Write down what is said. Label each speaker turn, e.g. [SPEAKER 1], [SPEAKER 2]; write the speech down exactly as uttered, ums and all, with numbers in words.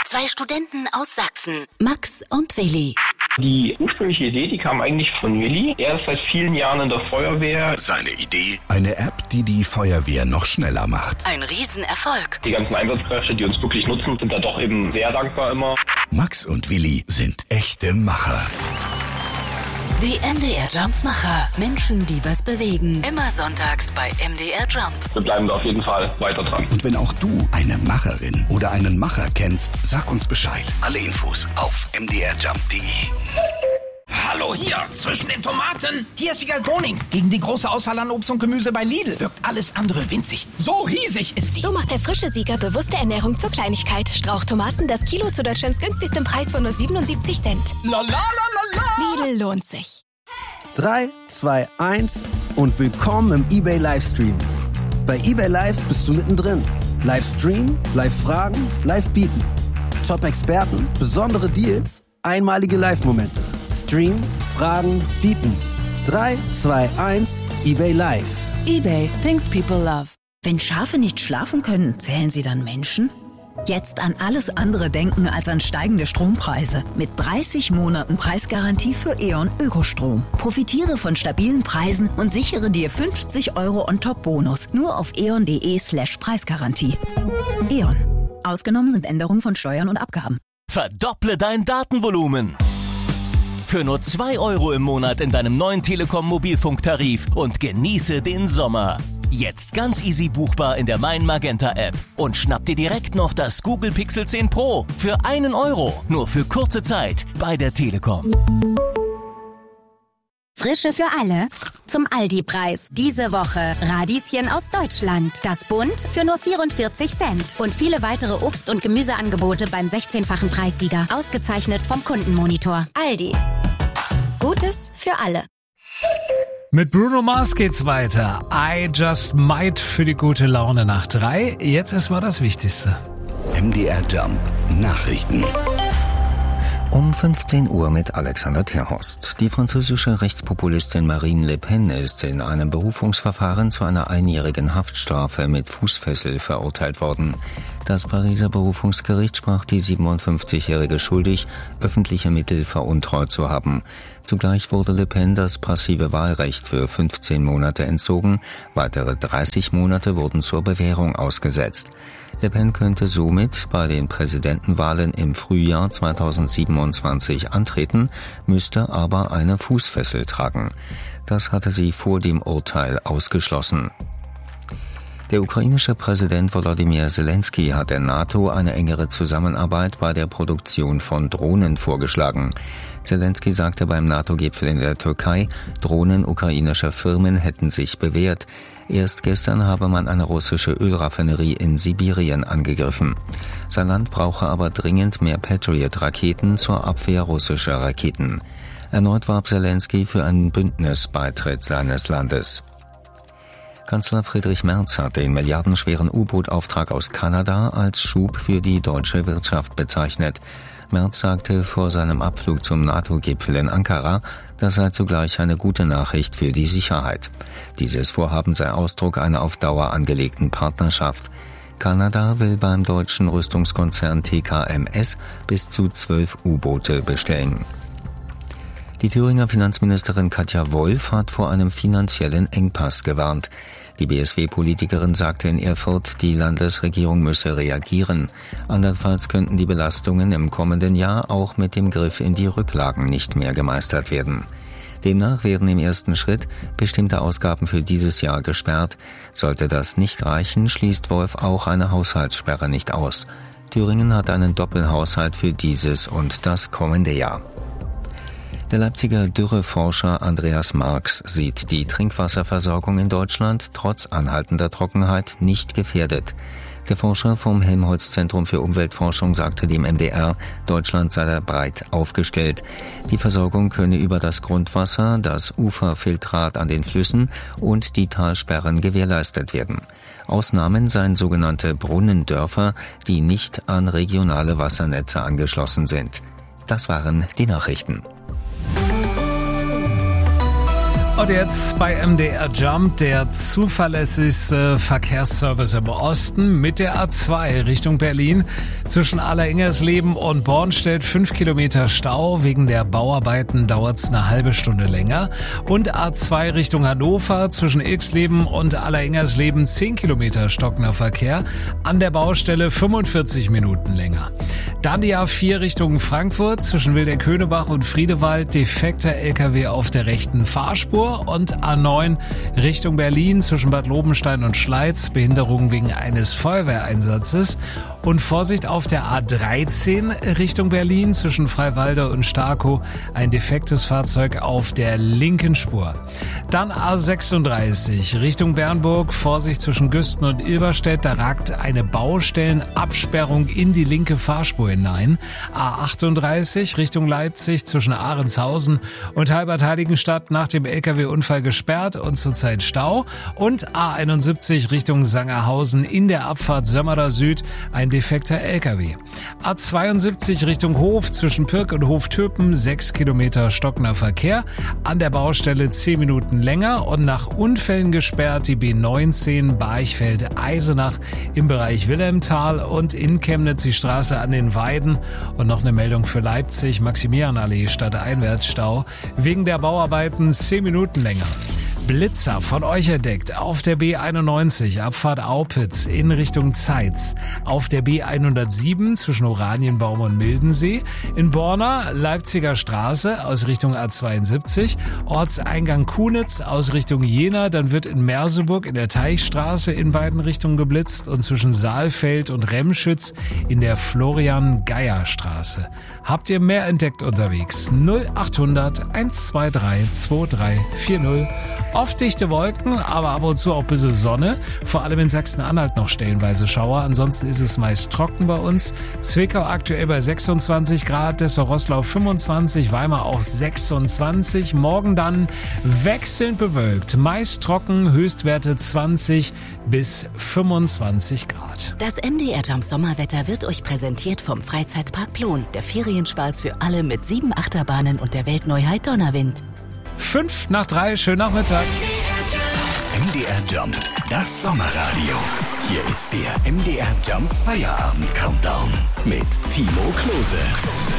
[SPEAKER 1] Zwei Studenten aus Sachsen, Max und Willi.
[SPEAKER 2] Die ursprüngliche Idee, die kam eigentlich von Willi. Er ist seit vielen Jahren in der Feuerwehr.
[SPEAKER 3] Seine Idee? Eine App, die die Feuerwehr noch schneller macht.
[SPEAKER 1] Ein Riesenerfolg.
[SPEAKER 2] Die ganzen Einsatzkräfte, die uns wirklich nutzen, sind da doch eben sehr dankbar immer.
[SPEAKER 3] Max und Willi sind echte Macher.
[SPEAKER 1] Die M D R Jump Macher. Menschen, die was bewegen. Immer sonntags bei M D R Jump.
[SPEAKER 2] Wir bleiben da auf jeden Fall weiter dran.
[SPEAKER 3] Und wenn auch du eine Macherin oder einen Macher kennst, sag uns Bescheid. Alle Infos auf m d r jump punkt d e.
[SPEAKER 4] Hallo hier, zwischen den Tomaten. Hier ist Vigal Boning. Gegen die große Auswahl an Obst und Gemüse bei Lidl wirkt alles andere winzig. So riesig ist die.
[SPEAKER 5] So macht der frische Sieger bewusste Ernährung zur Kleinigkeit. Strauchtomaten, das Kilo zu Deutschlands günstigstem Preis von nur siebenundsiebzig Cent.
[SPEAKER 4] La la la la la.
[SPEAKER 5] Lidl lohnt sich.
[SPEAKER 6] drei, zwei, eins und willkommen im eBay Livestream. Bei eBay Live bist du mittendrin. Livestream, Live-Fragen, Live-Bieten. Top-Experten, besondere Deals, einmalige Live-Momente. Stream, Fragen, Bieten. drei, zwei, eins, eBay Live.
[SPEAKER 7] eBay, things people love. Wenn Schafe nicht schlafen können, zählen sie dann Menschen? Jetzt an alles andere denken als an steigende Strompreise. Mit dreißig Monaten Preisgarantie für E.ON Ökostrom. Profitiere von stabilen Preisen und sichere dir fünfzig Euro on-top-Bonus. Nur auf eon.de slash Preisgarantie. E.ON. Ausgenommen sind Änderungen von Steuern und Abgaben.
[SPEAKER 8] Verdopple dein Datenvolumen. Für nur zwei Euro im Monat in deinem neuen Telekom-Mobilfunktarif und genieße den Sommer. Jetzt ganz easy buchbar in der Mein Magenta App. Und schnapp dir direkt noch das Google Pixel zehn Pro für einen Euro. Nur für kurze Zeit bei der Telekom.
[SPEAKER 9] Frische für alle zum Aldi-Preis. Diese Woche Radieschen aus Deutschland. Das Bund für nur vierundvierzig Cent. Und viele weitere Obst- und Gemüseangebote beim sechzehnfachen Preissieger. Ausgezeichnet vom Kundenmonitor. Aldi. Gutes für alle.
[SPEAKER 10] Mit Bruno Mars geht's weiter. I Just Might für die gute Laune nach drei. Jetzt ist mal das Wichtigste.
[SPEAKER 3] M D R Jump Nachrichten.
[SPEAKER 11] Um fünfzehn Uhr mit Alexander Terhorst. Die französische Rechtspopulistin Marine Le Pen ist in einem Berufungsverfahren zu einer einjährigen Haftstrafe mit Fußfessel verurteilt worden. Das Pariser Berufungsgericht sprach die siebenundfünfzigjährige schuldig, öffentliche Mittel veruntreut zu haben. Zugleich wurde Le Pen das passive Wahlrecht für fünfzehn Monate entzogen. Weitere dreißig Monate wurden zur Bewährung ausgesetzt. Le Pen könnte somit bei den Präsidentenwahlen im Frühjahr zweitausendsiebenundzwanzig antreten, müsste aber eine Fußfessel tragen. Das hatte sie vor dem Urteil ausgeschlossen. Der ukrainische Präsident Volodymyr Zelensky hat der NATO eine engere Zusammenarbeit bei der Produktion von Drohnen vorgeschlagen. Zelensky sagte beim NATO-Gipfel in der Türkei, Drohnen ukrainischer Firmen hätten sich bewährt. Erst gestern habe man eine russische Ölraffinerie in Sibirien angegriffen. Sein Land brauche aber dringend mehr Patriot-Raketen zur Abwehr russischer Raketen. Erneut warb Zelensky für einen Bündnisbeitritt seines Landes. Kanzler Friedrich Merz hat den milliardenschweren U-Boot-Auftrag aus Kanada als Schub für die deutsche Wirtschaft bezeichnet. Merz sagte vor seinem Abflug zum NATO-Gipfel in Ankara, das sei zugleich eine gute Nachricht für die Sicherheit. Dieses Vorhaben sei Ausdruck einer auf Dauer angelegten Partnerschaft. Kanada will beim deutschen Rüstungskonzern T K M S bis zu zwölf U-Boote bestellen. Die Thüringer Finanzministerin Katja Wolf hat vor einem finanziellen Engpass gewarnt. Die B S W-Politikerin sagte in Erfurt, die Landesregierung müsse reagieren. Andernfalls könnten die Belastungen im kommenden Jahr auch mit dem Griff in die Rücklagen nicht mehr gemeistert werden. Demnach werden im ersten Schritt bestimmte Ausgaben für dieses Jahr gesperrt. Sollte das nicht reichen, schließt Wolf auch eine Haushaltssperre nicht aus. Thüringen hat einen Doppelhaushalt für dieses und das kommende Jahr. Der Leipziger Dürreforscher Andreas Marx sieht die Trinkwasserversorgung in Deutschland trotz anhaltender Trockenheit nicht gefährdet. Der Forscher vom Helmholtz-Zentrum für Umweltforschung sagte dem M D R, Deutschland sei da breit aufgestellt. Die Versorgung könne über das Grundwasser, das Uferfiltrat an den Flüssen und die Talsperren gewährleistet werden. Ausnahmen seien sogenannte Brunnendörfer, die nicht an regionale Wassernetze angeschlossen sind. Das waren die Nachrichten.
[SPEAKER 10] Und jetzt bei M D R Jump der zuverlässigste Verkehrsservice im Osten mit der A zwei Richtung Berlin. Zwischen Alleringgersleben und Bornstedt fünf Kilometer Stau. Wegen der Bauarbeiten dauert es eine halbe Stunde länger. Und A zwei Richtung Hannover zwischen Ilksleben und Alleringgersleben zehn Kilometer stockender Verkehr. An der Baustelle fünfundvierzig Minuten länger. Dann die A vier Richtung Frankfurt zwischen Wildeck-Höhnebach und Friedewald. Defekter L K W auf der rechten Fahrspur. Und A neun Richtung Berlin zwischen Bad Lobenstein und Schleiz. Behinderung wegen eines Feuerwehreinsatzes. Und Vorsicht auf der A dreizehn Richtung Berlin zwischen Freiwalde und Starkow. Ein defektes Fahrzeug auf der linken Spur. Dann A sechsunddreißig Richtung Bernburg. Vorsicht zwischen Güsten und Ilberstedt. Da ragt eine Baustellenabsperrung in die linke Fahrspur hinein. A achtunddreißig Richtung Leipzig zwischen Ahrenshausen und Halbert-Heiligenstadt nach dem L K W-Unfall gesperrt und zurzeit Stau. Und A einundsiebzig Richtung Sangerhausen in der Abfahrt Sömmerder Süd. Ein defekter L K W. A zweiundsiebzig Richtung Hof zwischen Pirk und Hoftöpen sechs Kilometer stockender Verkehr. An der Baustelle zehn Minuten länger und nach Unfällen gesperrt die B neunzehn Barchfeld-Eisenach im Bereich Wilhelmtal und in Chemnitz die Straße an den Weiden. Und noch eine Meldung für Leipzig, Maximilianallee stadteinwärts Stau. Wegen der Bauarbeiten zehn Minuten länger. Blitzer von euch entdeckt auf der B einundneunzig, Abfahrt Aupitz in Richtung Zeitz, auf der B hundertsieben zwischen Oranienbaum und Mildensee, in Borna Leipziger Straße aus Richtung A zweiundsiebzig, Ortseingang Kunitz aus Richtung Jena, dann wird in Merseburg in der Teichstraße in beiden Richtungen geblitzt und zwischen Saalfeld und Remschütz in der Florian-Geier-Straße. Habt ihr mehr entdeckt unterwegs? null achthundert hundertzweiundzwanzig drei vier null. Oft dichte Wolken, aber ab und zu auch ein bisschen Sonne. Vor allem in Sachsen-Anhalt noch stellenweise Schauer. Ansonsten ist es meist trocken bei uns. Zwickau aktuell bei sechsundzwanzig Grad, Dessau-Roßlau fünfundzwanzig, Weimar auch sechsundzwanzig. Morgen dann wechselnd bewölkt. Meist trocken, Höchstwerte zwanzig bis fünfundzwanzig Grad.
[SPEAKER 1] Das M D R Jump Sommerwetter wird euch präsentiert vom Freizeitpark Plon. Der Ferienspaß für alle mit sieben Achterbahnen und der Weltneuheit Donnerwind.
[SPEAKER 10] Fünf nach drei, schönen Nachmittag.
[SPEAKER 3] M D R Jump, das Sommerradio. Hier ist der M D R Jump Feierabend Countdown mit Timo Klose.